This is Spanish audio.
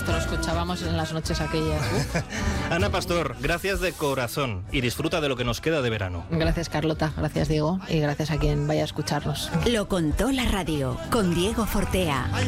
Esto lo escuchábamos en las noches aquellas. Ana Pastor, gracias de corazón y disfruta de lo que nos queda de verano. Gracias, Carlota, gracias, Diego, y gracias a quien vaya a escucharnos. Lo contó la radio con Diego Fortea.